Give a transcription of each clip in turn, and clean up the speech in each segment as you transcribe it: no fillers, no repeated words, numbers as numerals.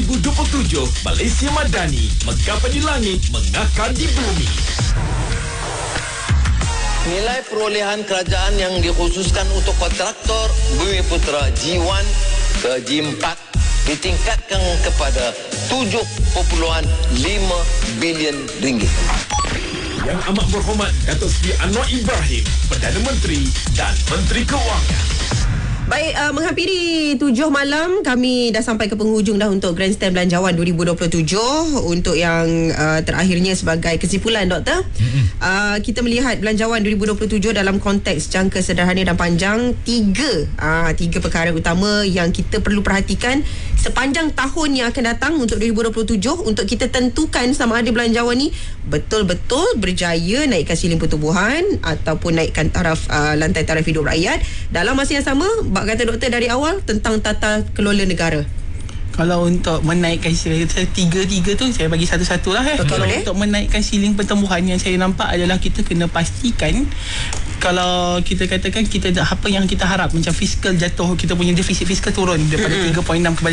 2027 Malaysia Madani menggapai di langit, mengakar di bumi. Nilai perolehan kerajaan yang dikhususkan untuk kontraktor Bumiputra G1 ke G4 ditingkatkan kepada 7.5 bilion ringgit. Yang amat berhormat Datuk Seri Anwar Ibrahim, Perdana Menteri dan Menteri Kewangan. Baik, menghampiri 7 malam, kami dah sampai ke penghujung dah untuk Grandstand Belanjawan 2027. Untuk yang terakhirnya sebagai kesimpulan, Doktor, kita melihat Belanjawan 2027 dalam konteks jangka sederhana dan panjang. Tiga perkara utama yang kita perlu perhatikan sepanjang tahun yang akan datang untuk 2027, untuk kita tentukan sama ada belanjawan ni betul-betul berjaya naikkan siling pertumbuhan ataupun naikkan taraf lantai taraf hidup rakyat. Dalam masa yang sama, bak kata doktor dari awal tentang tata kelola negara. Kalau untuk menaikkan siling, tiga tu saya bagi satu-satu lah. Kalau untuk menaikkan siling pertumbuhan, yang saya nampak adalah kita kena pastikan, kalau kita katakan kita apa yang kita harap, macam fiskal jatuh, kita punya defisit fiskal turun daripada 3.6 kepada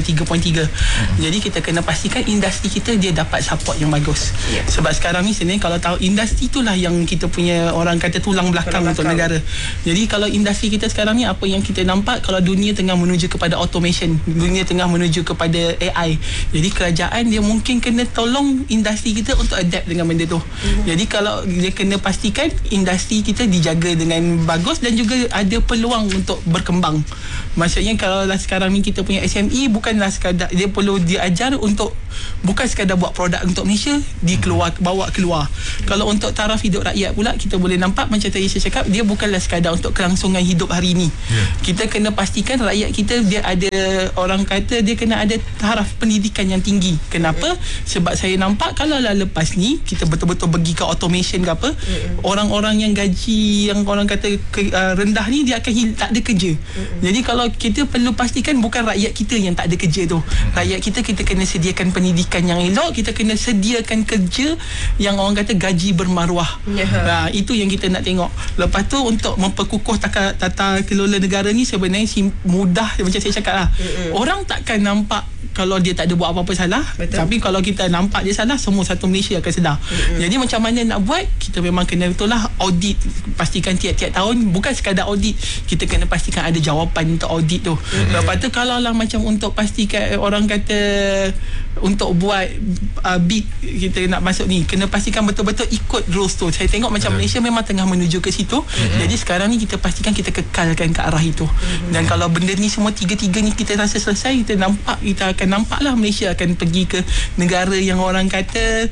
3.3. Jadi kita kena pastikan industri kita dia dapat support yang bagus. Sebab sekarang ni sebenarnya kalau tahu industri itulah yang kita punya orang kata tulang belakang untuk negara. Jadi kalau industri kita sekarang ni, apa yang kita nampak, kalau dunia tengah menuju kepada automation, dunia tengah menuju kepada AI. Jadi kerajaan dia mungkin kena tolong industri kita untuk adapt dengan benda tu. Jadi kalau dia kena pastikan industri kita dijaga dengan bagus dan juga ada peluang untuk berkembang. Maksudnya kalau lah sekarang ni kita punya SME bukanlah sekadar dia perlu diajar untuk bukan sekadar buat produk untuk Malaysia, bawa keluar. Kalau untuk taraf hidup rakyat pula, kita boleh nampak macam tadi saya cakap, dia bukanlah sekadar untuk kelangsungan hidup hari ini. Kita kena pastikan rakyat kita dia ada, orang kata dia kena ada taraf pendidikan yang tinggi. Kenapa? Sebab saya nampak kalau lah lepas ni kita betul-betul pergi ke automation ke apa, orang-orang yang gaji yang orang kata rendah ni dia akan tak ada kerja. Jadi kalau kita perlu pastikan bukan rakyat kita yang tak ada kerja tu. Rakyat kita kena sediakan pendidikan yang elok, kita kena sediakan kerja yang orang kata gaji bermaruah. Itu yang kita nak tengok. Lepas tu untuk memperkukuh tata kelola negara ni sebenarnya mudah macam saya cakap lah. Orang takkan nampak kalau dia tak ada buat apa-apa salah. Betul. Tapi kalau kita nampak dia salah, semua satu Malaysia akan sedar. Jadi macam mana nak buat, kita memang kena betul lah audit, pastikan tiap-tiap tahun, bukan sekadar audit, kita kena pastikan ada jawapan untuk audit tu. Lepas tu kalau lah macam untuk pastikan, orang kata untuk buat bid, kita nak masuk ni, kena pastikan betul-betul ikut rules tu. Saya tengok macam Malaysia memang tengah menuju ke situ. Jadi sekarang ni kita pastikan kita kekalkan ke arah itu. Dan kalau benda ni semua tiga-tiga ni kita rasa selesai, kita akan nampaklah Malaysia akan pergi ke negara yang orang kata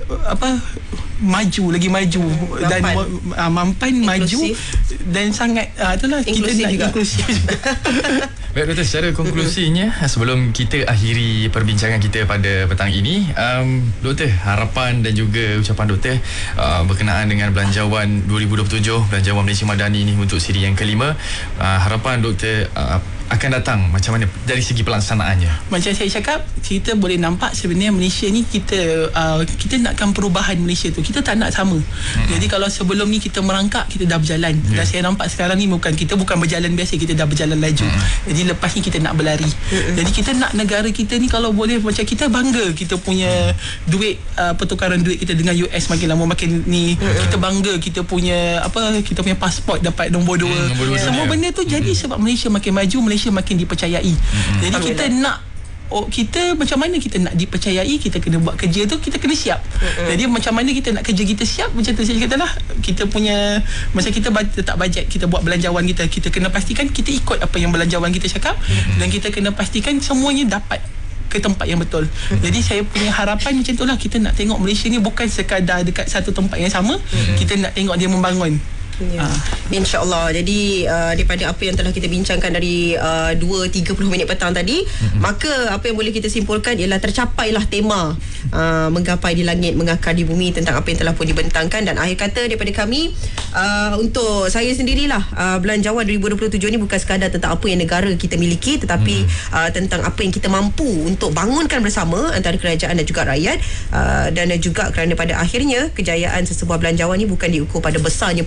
maju dan mampan, maju dan sangat itulah inklusif kita nak inklusif juga. Baik Doktor, secara konklusinya sebelum kita akhiri perbincangan kita pada petang ini, Doktor, harapan dan juga ucapan Doktor berkenaan dengan Belanjawan 2027, Belanjawan Malaysia Madani ini untuk siri yang kelima, harapan Doktor akan datang macam mana dari segi pelaksanaannya? Macam saya cakap, kita boleh nampak sebenarnya Malaysia ni kita nakkan perubahan Malaysia tu, kita tak nak sama. Jadi kalau sebelum ni kita merangkak, kita dah berjalan. Dan saya nampak sekarang ni kita bukan berjalan biasa, kita dah berjalan laju. Jadi lepas ni kita nak berlari. Jadi kita nak negara kita ni kalau boleh, macam kita bangga kita punya duit, pertukaran duit kita dengan US makin lama makin ni. Kita bangga kita punya kita punya pasport dapat nombor 2. Semua benda tu jadi sebab Malaysia makin maju, Malaysia makin dipercayai. Jadi kita nak kita macam mana kita nak dipercayai, kita kena buat kerja tu, kita kena siap. Jadi macam mana kita nak kerja kita siap, macam tu saya katalah, kita punya masa kita letak bajet, kita buat belanjawan kita kena pastikan kita ikut apa yang belanjawan kita cakap, dan kita kena pastikan semuanya dapat ke tempat yang betul. Jadi saya punya harapan macam itulah, kita nak tengok Malaysia ni bukan sekadar dekat satu tempat yang sama, kita nak tengok dia membangun. InsyaAllah. Jadi daripada apa yang telah kita bincangkan dari 2.30 minit petang tadi, maka apa yang boleh kita simpulkan ialah tercapailah tema menggapai di langit, mengakar di bumi, tentang apa yang telah pun dibentangkan. Dan akhir kata daripada kami, untuk saya sendirilah, Belanjawan 2027 ni bukan sekadar tentang apa yang negara kita miliki, tetapi tentang apa yang kita mampu untuk bangunkan bersama antara kerajaan dan juga rakyat. Dan juga kerana pada akhirnya kejayaan sesebuah belanjawan ni bukan diukur pada besarnya peruntukan,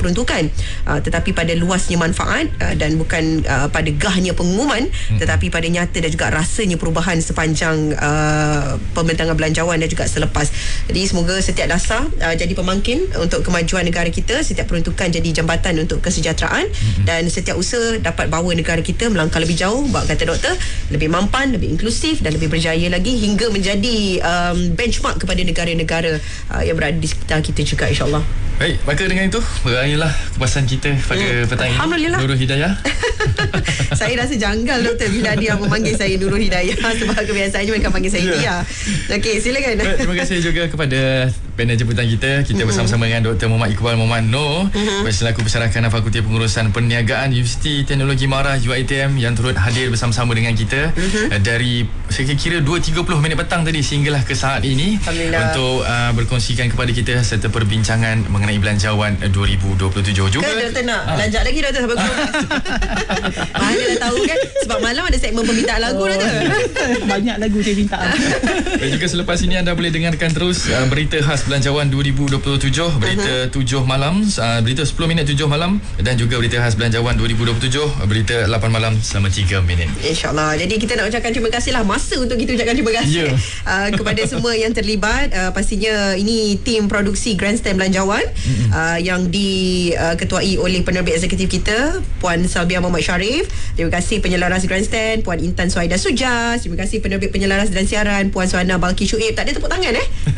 pengumuman, tetapi pada luasnya manfaat dan bukan pada gahnya pengumuman, tetapi pada nyata dan juga rasanya perubahan sepanjang pembentangan belanjawan dan juga selepas. Jadi semoga setiap dasar jadi pemangkin untuk kemajuan negara kita, setiap peruntukan jadi jambatan untuk kesejahteraan, dan setiap usaha dapat bawa negara kita melangkah lebih jauh, bab kata doktor, lebih mampan, lebih inklusif dan lebih berjaya lagi, hingga menjadi benchmark kepada negara-negara yang berada di sekitar kita juga, insyaAllah. Baik, maka dengan itu berakhirlah kupasan kita pada petang ini. Alhamdulillah. Nurul Hidayah. Saya rasa janggal doktor bila dia memanggil saya Nurul Hidayah, sebab kebiasaannya mereka panggil saya Dia. Okey, silakan. Baik, terima kasih juga kepada panel jemputan kita. Kita bersama-sama dengan Dr. Muhammad Iqbal Muhammad Noor, selaku Pensyarah Fakulti Pengurusan Perniagaan Universiti Teknologi Mara UiTM, yang turut hadir bersama-sama dengan kita dari saya kira 2.30 minit petang tadi sehinggalah ke saat ini untuk berkongsikan kepada kita serta perbincangan mengenai belanjawan 2027 juga. Kan doktor nak lanjut lagi doktor sampai pukul 12. Mana dah tahu kan, sebab malam ada segmen permintaan lagu doktor. Banyak lagu saya minta. Dan juga selepas ini anda boleh dengarkan terus berita khas belanjawan 2027, berita 7 malam, berita 10 minit 7 malam, dan juga berita khas belanjawan 2027, berita 8 malam selama 3 minit. InsyaAllah. Jadi kita nak ucapkan terima kasih lah, masa untuk kita ucapkan terima kasih kepada semua yang terlibat. Pastinya ini tim produksi Grandstand Belanjawan yang diketuai oleh penerbit eksekutif kita Puan Salbiah Muhammad Sharif. Terima kasih penyelaras Grandstand Puan Intan Suhaida Sujas. Terima kasih penerbit penyelaras dan siaran Puan Suhana Balki Syuib. Tak ada tepuk tangan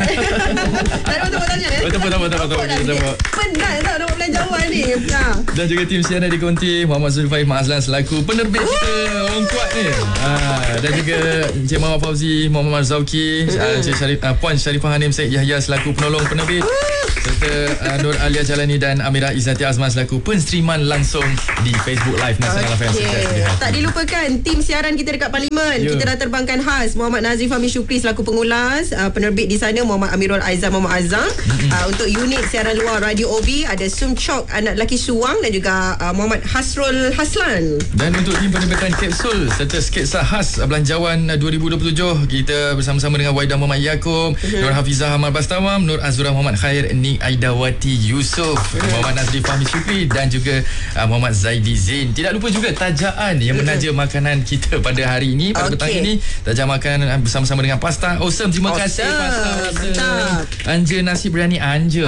tak ada tepuk tangan Betul. Penat tak nak belanjawan ni. Dan juga tim siaran dikonti Muhammad Zulfaif Mazlan selaku penerbit kita, orang kuat ni. Dan juga Encik Muhammad Fauzi, Muhammad Zauki, Encik Puan Sharifah Hanim Syed Yahya selaku penolong penerbit, serta Nur Alia Jalani dan Amirah Izzati Azman selaku penstreaman langsung di Facebook Live Nasional FM. Tak dilupakan tim siaran kita dekat Parlimen. Kita dah terbangkan khas Muhammad Nazif Fahmi Syukri selaku pengulas, penerbit di sana Muhammad Amirul Aizam Muhammad Azam. Untuk unit siaran luar Radio OB ada Sum Chok anak lelaki Suwang dan juga Muhammad Hasrul Haslan. Dan untuk tim penerbitan kapsul serta sketsa khas belanjawan 2027, kita bersama-sama dengan Waidah Muhammad Yaakob, Nur Hafizah Ahmad Bastamam, Nur Azura Muhammad Khair, Nik Aidawati Yusof, Muhammad Nazri Fahmi Syukri dan juga Muhammad Zaidi Zain. Tidak lupa juga Tajaan yang menaja makanan kita pada hari ini, pada petang ini. Tajaan makanan bersama-sama dengan Pasta Awesome. Terima kasih Pasta Awesome. Anja Nasi Biryani Anja.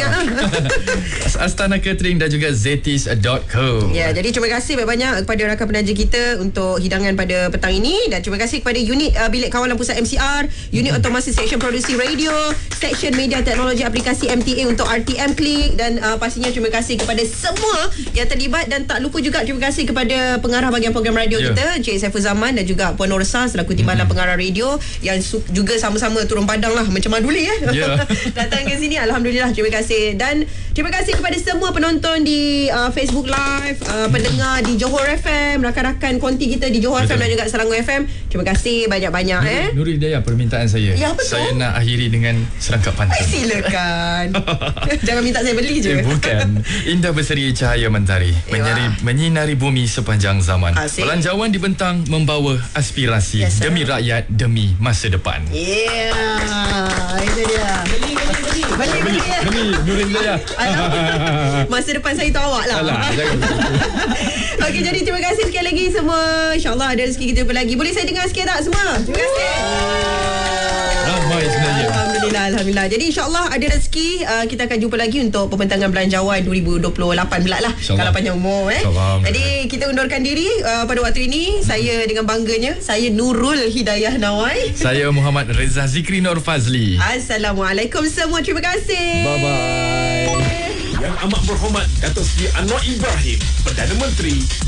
Astana Catering dan juga Zetis.co. Ya, jadi terima kasih banyak kepada rakan penaja kita untuk hidangan pada petang ini, dan terima kasih kepada unit bilik kawalan pusat MCR, unit otomasi seksyen produksi radio, seksyen media teknologi aplikasi MTA untuk RTM Click, dan pastinya terima kasih kepada semua yang terlibat, dan tak lupa juga terima kasih kepada pengarah bahagian program radio kita Encik Saiful Zaman dan juga Puan Norsa selaku timbalan pengarah radio yang juga sama-sama turun padang lah macam Maduli datang ke sini. Alhamdulillah, terima kasih. Dan terima kasih kepada semua penonton di Facebook Live, pendengar di Johor FM, rakan-rakan konti kita di Johor FM dan juga Selangor FM. Terima kasih banyak-banyak. Nurul Hidayah, permintaan saya. Ya, betul. Saya nak akhiri dengan serangkap pantun. Silakan. Jangan minta saya beli je. Bukan. Indah berseri cahaya mentari, menyinari bumi sepanjang zaman. Asyik. Belanjawan dibentang membawa aspirasi demi rakyat, demi masa depan. Itu dia. Beli Nurul Hidayah. Masa depan saya tu awak lah. Okey, jadi terima kasih sekali lagi semua. InsyaAllah ada rezeki kita lagi. Boleh saya dengar sikit tak semua? Terima kasih. Ramai sebenarnya. Alhamdulillah. Jadi insyaAllah ada rezeki, kita akan jumpa lagi untuk pembentangan belanjawan 2028 pula lah, kalau panjang umur. Jadi kita undurkan diri pada waktu ini. Saya dengan bangganya, saya Nurul Hidayah Nawai. Saya Muhammad Reza Zikri Nur Fazli. Assalamualaikum semua. Terima kasih. Bye-bye. Yang amat berhormat Datuk Seri Anwar Ibrahim, Perdana Menteri